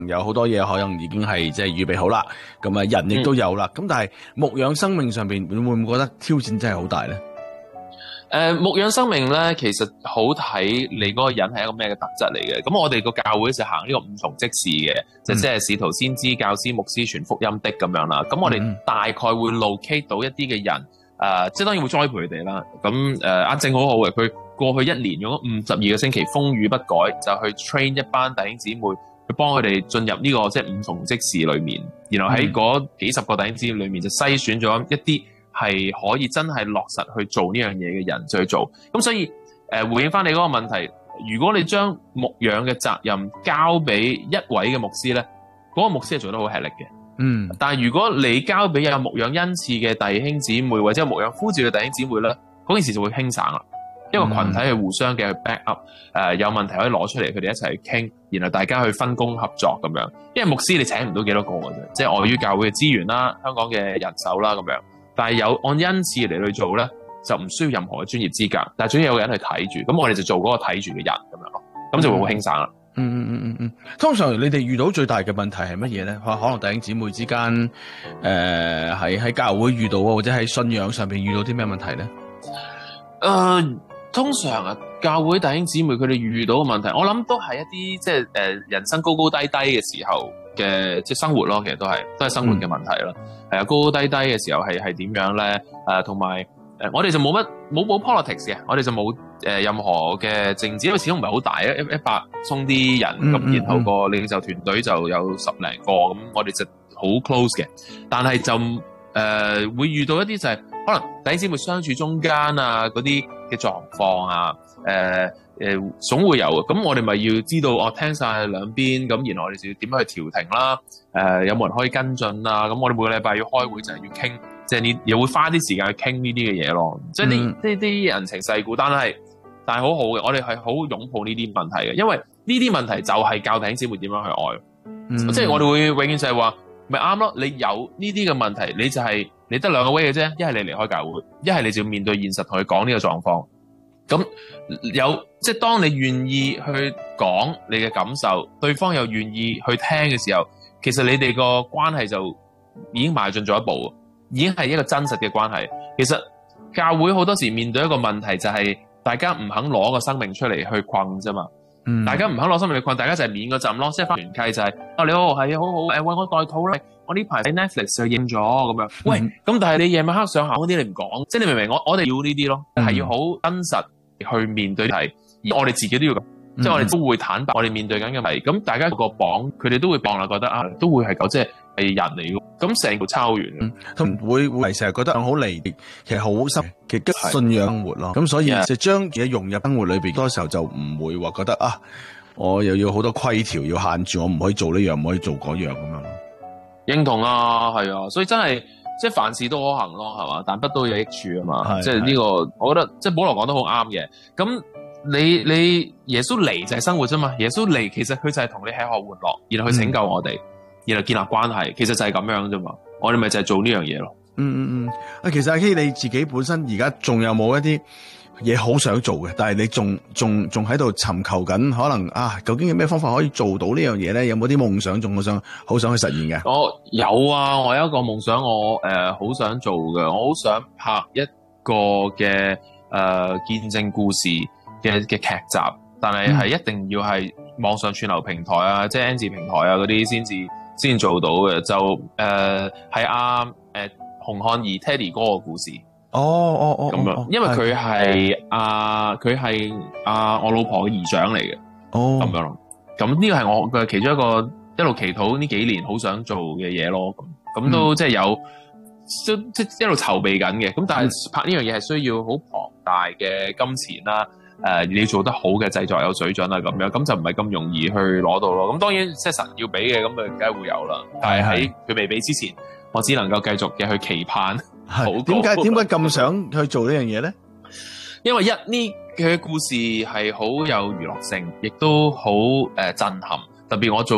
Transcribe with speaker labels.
Speaker 1: 有好多嘢可能已經係即係預備好啦，咁啊人亦都有啦。咁但係牧養生命上邊會唔會覺得挑戰真係好大咧？
Speaker 2: 牧養生命咧，其實好睇你嗰個人係一個咩嘅特質嚟嘅。咁我哋個教會就行呢個五重職事嘅，就即係使徒、先知、教師、牧師、傳福音的咁樣啦。咁我哋大概會 locate 到一啲嘅人，即係當然會栽培佢哋啦。咁阿正好好嘅，佢過去一年用咗52個星期風雨不改，就去 train 一班弟兄姊妹，去幫佢哋進入呢個即係五重職事裏面。然後喺嗰幾十個弟兄姊妹裏面，就篩選咗一啲係可以真係落實去做呢樣嘢嘅人就去做。咁所以回應翻你嗰個問題，如果你將牧養嘅責任交俾一位嘅牧師咧，嗰個牧師係做得好吃力嘅。但係如果你交俾有牧養恩賜嘅弟兄姊妹，或者有牧養呼召嘅弟兄姊妹咧，嗰件事就會輕省啦。一個群體係互相嘅 back up，有問題可以攞出嚟，佢哋一齊去傾，然後大家去分工合作咁樣。因為牧師你請唔到幾多個嘅啫，即係礙於教會嘅資源啦、香港嘅人手啦咁樣。但係有按恩賜嚟去做咧，就唔需要任何嘅專業資格，但係總要有個人去睇住，咁我哋就做嗰個睇住嘅人咁樣咯，咁就會好輕省啦。
Speaker 1: 通常你哋遇到最大嘅問題係乜嘢咧？可能弟兄姊妹之間，喺教會遇到，或者喺信仰上邊遇到啲咩問題咧？
Speaker 2: 通常教會弟兄姊妹佢哋遇到嘅問題，我諗都係一啲即係人生高高低低嘅時候嘅即係生活咯，其實都係生活嘅問題啦。係啊，高高低低嘅時候係點樣咧？同埋我哋就冇 politics 嘅，我哋就冇任何嘅政治，因為始終唔係好大啊，100鬆啲人咁，然後個領袖團隊就有10零個咁，我哋就好 close 嘅。但係就會遇到一啲就係可能弟兄姊妹相處中間啊嗰啲嘅狀況啊，總會有嘅。咁我哋咪要知道聽晒兩邊，咁然後我哋就要點樣去調停啦？有冇人可以跟進啊？咁我哋每個禮拜要開會就係要傾，即係你又會花啲時間去傾呢啲嘅嘢咯。即係呢啲人情世故，但係好好嘅，我哋係好擁抱呢啲問題嘅，因為呢啲問題就係教弟兄姊妹點樣去愛。即係我哋會永遠就係話，咪啱咯。你有呢啲嘅問題，你就係你得兩個 way 嘅啫，一係你離開教會，一係你就要面對現實同佢講呢個狀況。咁即係當你願意去講你嘅感受，對方又願意去聽嘅時候，其實你哋個關係就已經邁進咗一步，已經係一個真實嘅關係。其實教會好多時面對一個問題就係大家唔肯攞個生命出嚟去困啫嘛。大家唔肯攞生命去困，大家就係免個陣咯，即係翻團契就係你好係好好，為我代禱啦，我呢排喺 Netflix 就應咗咁樣。喂，咁但係你夜晚黑上下嗰啲你唔講，即係你明唔明？我哋要呢啲咯，係要好真實去面對題，而我哋自己都要咁，即係我哋都會坦白我哋面對緊嘅問題。咁大家個榜，佢哋都會磅啦，覺得都會係即係人嚟嘅。咁成條差好遠，
Speaker 1: 同會成日覺得好離地，其實好深嘅信仰生活咯。咁所以就將嘢融入生活裏邊，多時候就唔會話覺得我又要好多規條要限住，我唔可以做呢樣，唔可以做嗰樣咁樣咯。
Speaker 2: 認同啊，係啊，所以真係即係凡事都可行咯，係嘛？但不都有益處啊嘛。即係呢個，我覺得即係保羅講得好啱嘅。咁你耶穌嚟就係生活啫嘛。耶穌嚟其實佢就係同你吃喝玩樂，然後去拯救我哋。然後建立關係，其實就係咁樣啫嘛。我哋咪就係做呢樣嘢咯。
Speaker 1: 其實阿 K 你自己本身而家仲有冇一啲嘢好想做嘅？但係你仲喺度尋求緊，可能究竟有咩方法可以做到呢樣嘢咧？有冇啲夢想仲好想去實現嘅？
Speaker 2: 我有啊，我有一個夢想，我好想做嘅，我好想拍一個嘅見證故事嘅劇集，但係一定要係網上串流平台啊，即係 N 字平台啊嗰啲先做到嘅。就係洪漢儀 Teddy 哥嘅故事。咁樣，因為佢係我老婆嘅姨丈嚟嘅。咁樣咯。咁呢個係我嘅其中一個一路祈禱呢幾年好想做嘅嘢咯。咁都即係有即係一路籌備緊嘅。咁但係拍呢樣嘢係需要好龐大嘅金錢啦。你要做得好嘅製作有水準啦，咁樣咁就唔係咁容易去攞到咯。咁當然即係神要俾嘅，咁咪梗係會有啦。但係喺佢未俾之前，我只能夠繼續嘅去期盼。
Speaker 1: 點解咁想去做呢樣嘢咧？
Speaker 2: 因為呢佢嘅故事係好有娛樂性，亦都好震撼。特別我做